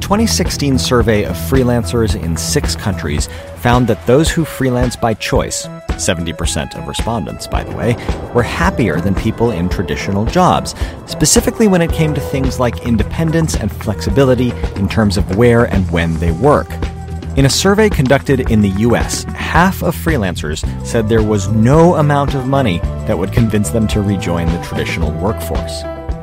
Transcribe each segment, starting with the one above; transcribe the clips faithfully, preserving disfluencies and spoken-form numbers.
twenty sixteen survey of freelancers in six countries found that those who freelance by choice, seventy percent of respondents, by the way, were happier than people in traditional jobs, specifically when it came to things like independence and flexibility in terms of where and when they work. In a survey conducted in the U S, half of freelancers said there was no amount of money that would convince them to rejoin the traditional workforce.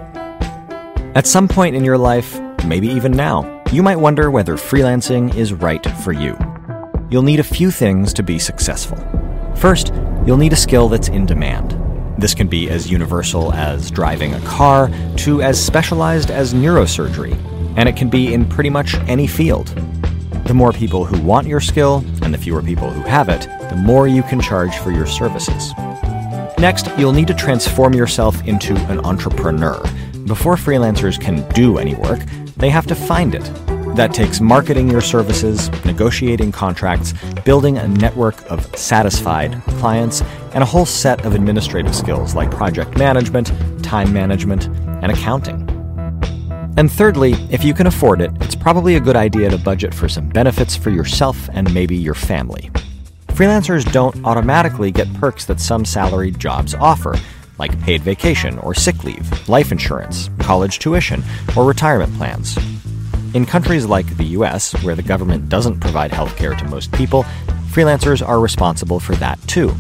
At some point in your life, maybe even now, you might wonder whether freelancing is right for you. You'll need a few things to be successful. First, you'll need a skill that's in demand. This can be as universal as driving a car to as specialized as neurosurgery, and it can be in pretty much any field. The more people who want your skill, and the fewer people who have it, the more you can charge for your services. Next, you'll need to transform yourself into an entrepreneur. Before freelancers can do any work, they have to find it. That takes marketing your services, negotiating contracts, building a network of satisfied clients, and a whole set of administrative skills like project management, time management, and accounting. And thirdly, if you can afford it, it's probably a good idea to budget for some benefits for yourself and maybe your family. Freelancers don't automatically get perks that some salaried jobs offer, like paid vacation or sick leave, life insurance, college tuition, or retirement plans. In countries like the U S, where the government doesn't provide healthcare to most people, freelancers are responsible for that too.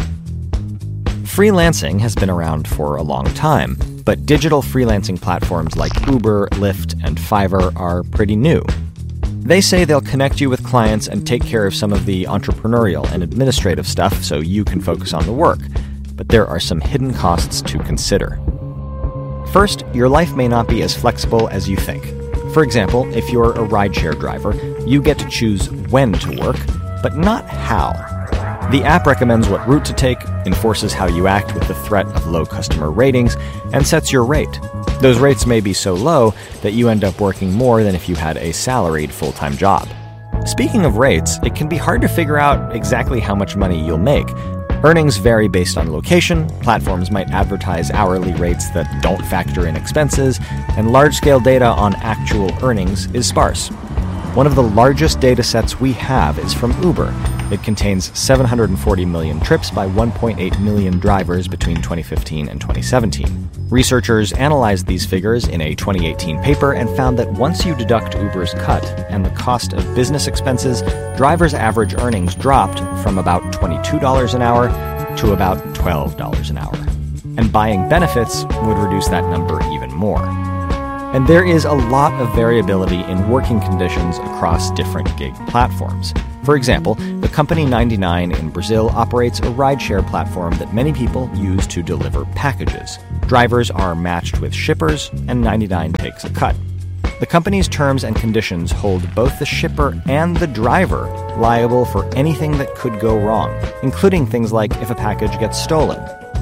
Freelancing has been around for a long time, but digital freelancing platforms like Uber, Lyft, and Fiverr are pretty new. They say they'll connect you with clients and take care of some of the entrepreneurial and administrative stuff so you can focus on the work, but there are some hidden costs to consider. First, your life may not be as flexible as you think. For example, if you're a rideshare driver, you get to choose when to work, but not how. The app recommends what route to take, enforces how you act with the threat of low customer ratings, and sets your rate. Those rates may be so low that you end up working more than if you had a salaried full-time job. Speaking of rates, it can be hard to figure out exactly how much money you'll make. Earnings vary based on location, platforms might advertise hourly rates that don't factor in expenses, and large-scale data on actual earnings is sparse. One of the largest data sets we have is from Uber. It contains seven hundred forty million trips by one point eight million drivers between twenty fifteen and twenty seventeen. Researchers analyzed these figures in a twenty eighteen paper and found that once you deduct Uber's cut and the cost of business expenses, drivers' average earnings dropped from about twenty-two dollars an hour to about twelve dollars an hour. And buying benefits would reduce that number even more. And there is a lot of variability in working conditions across different gig platforms. For example, the company ninety-nine in Brazil operates a rideshare platform that many people use to deliver packages. Drivers are matched with shippers, and ninety-nine takes a cut. The company's terms and conditions hold both the shipper and the driver liable for anything that could go wrong, including things like if a package gets stolen.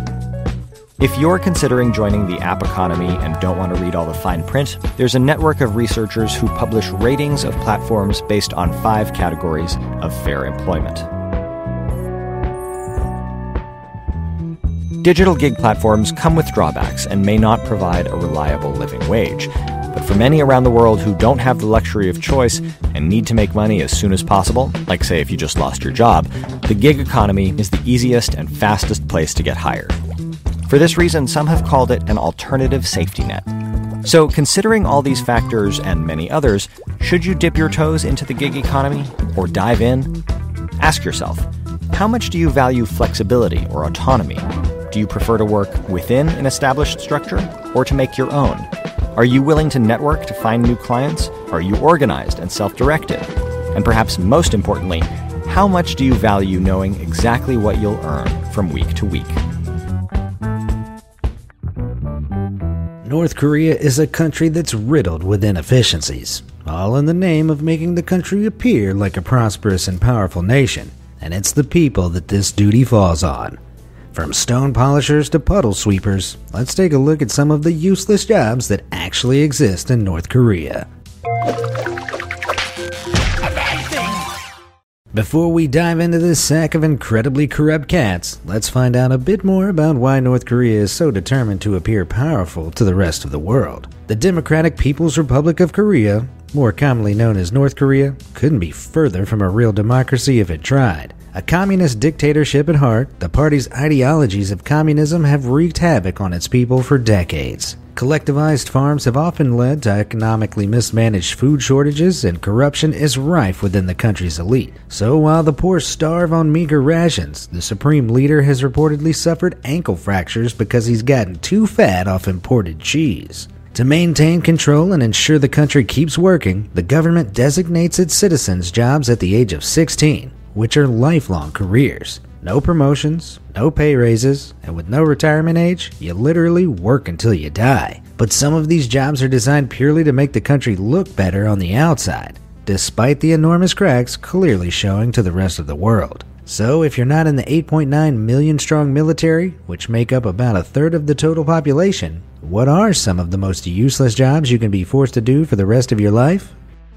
If you're considering joining the app economy and don't want to read all the fine print, there's a network of researchers who publish ratings of platforms based on five categories of fair employment. Digital gig platforms come with drawbacks and may not provide a reliable living wage. But for many around the world who don't have the luxury of choice and need to make money as soon as possible, like say if you just lost your job, the gig economy is the easiest and fastest place to get hired. For this reason, some have called it an alternative safety net. So, considering all these factors and many others, should you dip your toes into the gig economy or dive in? Ask yourself, how much do you value flexibility or autonomy? Do you prefer to work within an established structure or to make your own? Are you willing to network to find new clients? Are you organized and self-directed? And perhaps most importantly, how much do you value knowing exactly what you'll earn from week to week? North Korea is a country that's riddled with inefficiencies, all in the name of making the country appear like a prosperous and powerful nation, and it's the people that this duty falls on. From stone polishers to puddle sweepers, let's take a look at some of the useless jobs that actually exist in North Korea. Before we dive into this sack of incredibly corrupt cats, let's find out a bit more about why North Korea is so determined to appear powerful to the rest of the world. The Democratic People's Republic of Korea, more commonly known as North Korea, couldn't be further from a real democracy if it tried. A communist dictatorship at heart, the party's ideologies of communism have wreaked havoc on its people for decades. Collectivized farms have often led to economically mismanaged food shortages, and corruption is rife within the country's elite. So while the poor starve on meager rations, the supreme leader has reportedly suffered ankle fractures because he's gotten too fat off imported cheese. To maintain control and ensure the country keeps working, the government designates its citizens jobs at the age of sixteen, which are lifelong careers. No promotions, no pay raises, and with no retirement age, you literally work until you die. But some of these jobs are designed purely to make the country look better on the outside, despite the enormous cracks clearly showing to the rest of the world. So if you're not in the eight point nine million strong military, which make up about a third of the total population, what are some of the most useless jobs you can be forced to do for the rest of your life?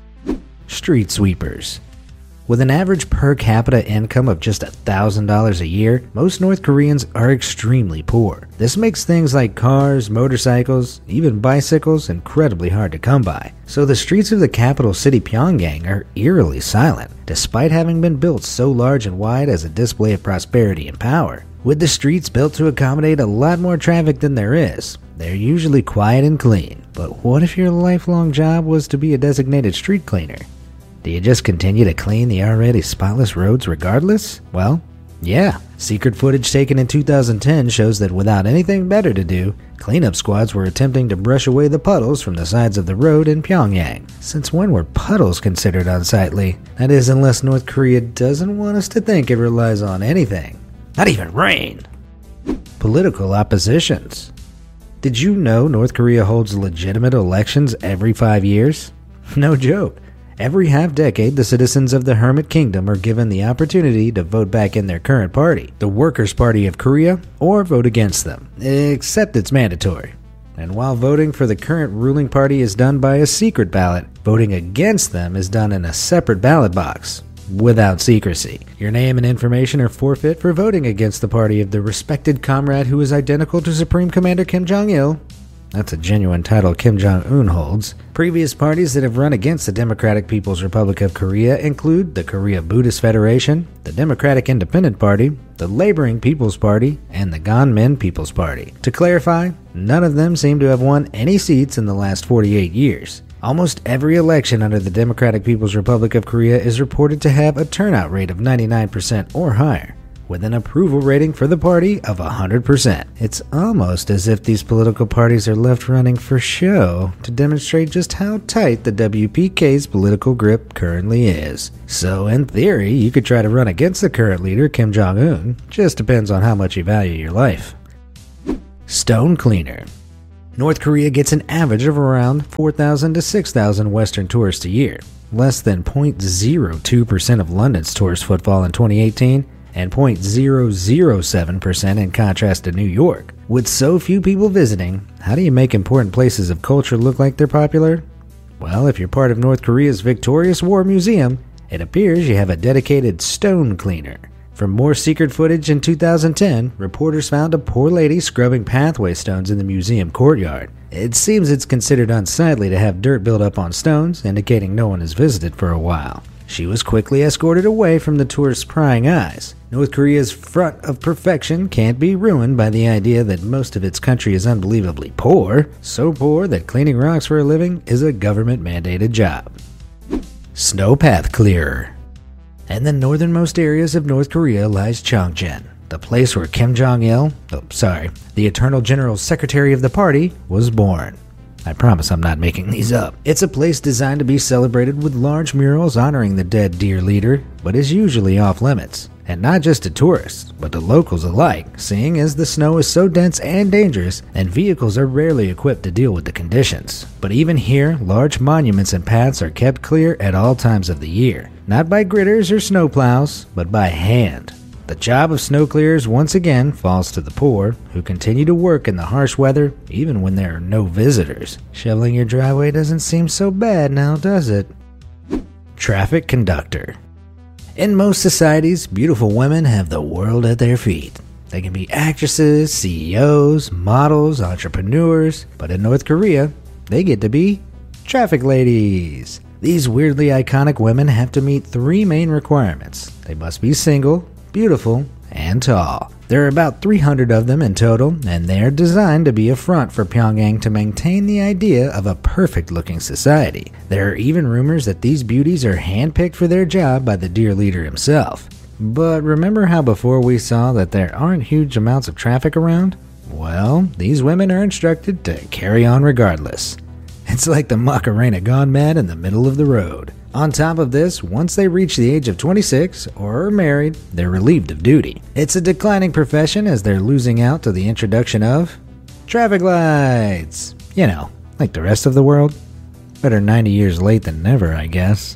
Street sweepers. With an average per capita income of just one thousand dollars a year, most North Koreans are extremely poor. This makes things like cars, motorcycles, even bicycles incredibly hard to come by. So the streets of the capital city Pyongyang are eerily silent, despite having been built so large and wide as a display of prosperity and power. With the streets built to accommodate a lot more traffic than there is, they're usually quiet and clean. But what if your lifelong job was to be a designated street cleaner? Do you just continue to clean the already spotless roads regardless? Well, yeah. Secret footage taken in two thousand ten shows that without anything better to do, cleanup squads were attempting to brush away the puddles from the sides of the road in Pyongyang. Since when were puddles considered unsightly? That is, unless North Korea doesn't want us to think it relies on anything. Not even rain. Political oppositions. Did you know North Korea holds legitimate elections every five years? No joke. Every half-decade, the citizens of the Hermit Kingdom are given the opportunity to vote back in their current party, the Workers' Party of Korea, or vote against them, except it's mandatory. And while voting for the current ruling party is done by a secret ballot, voting against them is done in a separate ballot box, without secrecy. Your name and information are forfeit for voting against the party of the respected comrade who is identical to Supreme Commander Kim Jong-il. That's a genuine title Kim Jong-un holds. Previous parties that have run against the Democratic People's Republic of Korea include the Korea Buddhist Federation, the Democratic Independent Party, the Laboring People's Party, and the Gonmin People's Party. To clarify, none of them seem to have won any seats in the last forty-eight years. Almost every election under the Democratic People's Republic of Korea is reported to have a turnout rate of ninety-nine percent or higher, with an approval rating for the party of one hundred percent. It's almost as if these political parties are left running for show to demonstrate just how tight the W P K's political grip currently is. So in theory, you could try to run against the current leader, Kim Jong-un. Just depends on how much you value your life. Stone cleaner. North Korea gets an average of around four thousand to six thousand Western tourists a year, less than zero point zero two percent of London's tourist footfall in twenty eighteen, and zero point zero zero seven percent in contrast to New York. With so few people visiting, how do you make important places of culture look like they're popular? Well, if you're part of North Korea's Victorious War Museum, it appears you have a dedicated stone cleaner. From more secret footage in two thousand ten, reporters found a poor lady scrubbing pathway stones in the museum courtyard. It seems it's considered unsightly to have dirt build up on stones, indicating no one has visited for a while. She was quickly escorted away from the tourists' prying eyes. North Korea's front of perfection can't be ruined by the idea that most of its country is unbelievably poor, so poor that cleaning rocks for a living is a government-mandated job. Snowpath clearer. In the northernmost areas of North Korea lies Chongcheon, the place where Kim Jong-il, oh sorry, the Eternal General Secretary of the party, was born. I promise I'm not making these up. It's a place designed to be celebrated with large murals honoring the dead dear leader, but is usually off limits. And not just to tourists, but to locals alike, seeing as the snow is so dense and dangerous, and vehicles are rarely equipped to deal with the conditions. But even here, large monuments and paths are kept clear at all times of the year. Not by gritters or snowplows, but by hand. The job of snow clearers once again falls to the poor, who continue to work in the harsh weather even when there are no visitors. Shoveling your driveway doesn't seem so bad now, does it? Traffic conductor. In most societies, beautiful women have the world at their feet. They can be actresses, C E Os, models, entrepreneurs, but in North Korea, they get to be Traffic ladies. These weirdly iconic women have to meet three main requirements. They must be single, beautiful, and tall. There are about three hundred of them in total, and they are designed to be a front for Pyongyang to maintain the idea of a perfect-looking society. There are even rumors that these beauties are handpicked for their job by the dear leader himself. But remember how before we saw that there aren't huge amounts of traffic around? Well, these women are instructed to carry on regardless. It's like the Macarena gone mad in the middle of the road. On top of this, once they reach the age of twenty-six or are married, they're relieved of duty. It's a declining profession as they're losing out to the introduction of traffic lights. You know, like the rest of the world. Better ninety years late than never, I guess.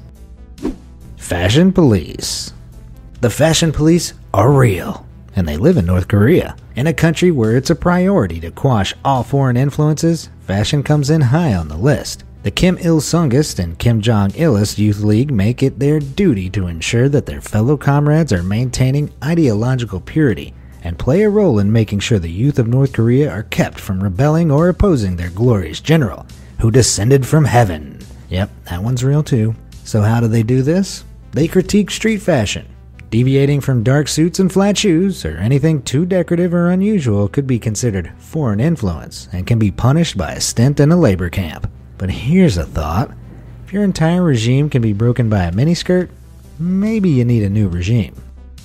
Fashion police. The fashion police are real, and they live in North Korea. In a country where it's a priority to quash all foreign influences, fashion comes in high on the list. The Kim Il-sungist and Kim Jong-ilist Youth League make it their duty to ensure that their fellow comrades are maintaining ideological purity and play a role in making sure the youth of North Korea are kept from rebelling or opposing their glorious general, who descended from heaven. Yep, that one's real too. So how do they do this? They critique street fashion. Deviating from dark suits and flat shoes, or anything too decorative or unusual, could be considered foreign influence and can be punished by a stint in a labor camp. But here's a thought. If your entire regime can be broken by a miniskirt, maybe you need a new regime.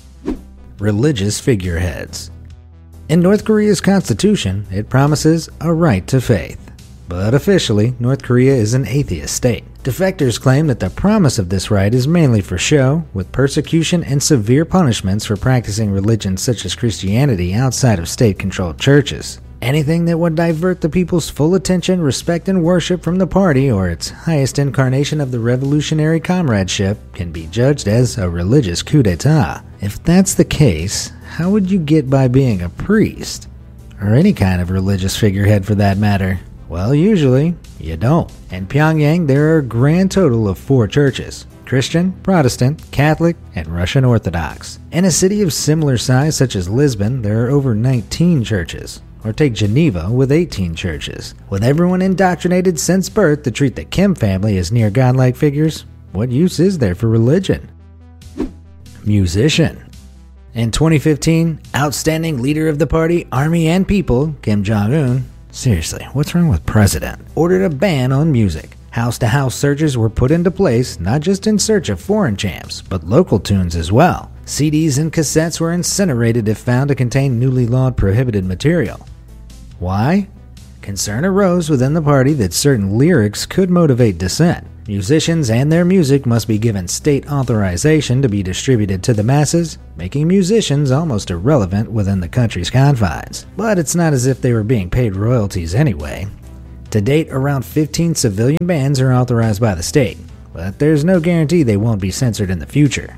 Religious figureheads. In North Korea's constitution, it promises a right to faith. But officially, North Korea is an atheist state. Defectors claim that the promise of this right is mainly for show, with persecution and severe punishments for practicing religions such as Christianity outside of state-controlled churches. Anything that would divert the people's full attention, respect, and worship from the party or its highest incarnation of the revolutionary comradeship can be judged as a religious coup d'etat. If that's the case, how would you get by being a priest? Or any kind of religious figurehead for that matter? Well, usually, you don't. In Pyongyang, there are a grand total of four churches: Christian, Protestant, Catholic, and Russian Orthodox. In a city of similar size such as Lisbon, there are over nineteen churches. Or take Geneva with eighteen churches. With everyone indoctrinated since birth to treat the Kim family as near godlike figures, what use is there for religion? Musician. In twenty fifteen, outstanding leader of the party, army, and people, Kim Jong-un, seriously, what's wrong with president? Ordered a ban on music. House-to-house searches were put into place, not just in search of foreign jams, but local tunes as well. C Ds and cassettes were incinerated if found to contain newly lawed prohibited material. Why? Concern arose within the party that certain lyrics could motivate dissent. Musicians and their music must be given state authorization to be distributed to the masses, making musicians almost irrelevant within the country's confines. But it's not as if they were being paid royalties anyway. To date, around fifteen civilian bands are authorized by the state, but there's no guarantee they won't be censored in the future.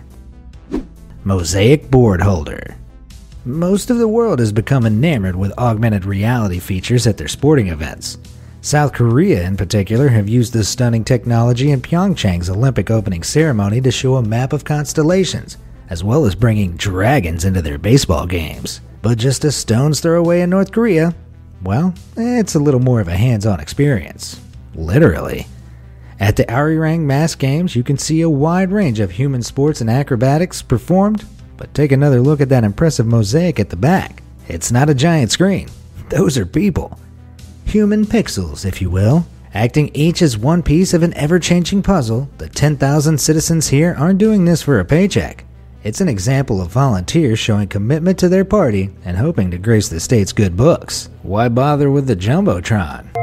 Mosaic board holder. Most of the world has become enamored with augmented reality features at their sporting events. South Korea in particular have used this stunning technology in Pyeongchang's Olympic opening ceremony to show a map of constellations, as well as bringing dragons into their baseball games. But just a stone's throw away in North Korea, well, it's a little more of a hands-on experience. Literally. At the Arirang Mass Games, you can see a wide range of human sports and acrobatics performed, but take another look at that impressive mosaic at the back. It's not a giant screen. Those are people. Human pixels, if you will. Acting each as one piece of an ever-changing puzzle, the ten thousand citizens here aren't doing this for a paycheck. It's an example of volunteers showing commitment to their party and hoping to grace the state's good books. Why bother with the Jumbotron?